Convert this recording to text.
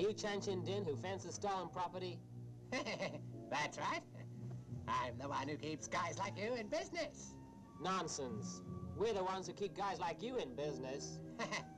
you Chan Chin Din who fences stolen property? That's right. I'm the one who keeps guys like you in business. Nonsense. We're the ones who keep guys like you in business.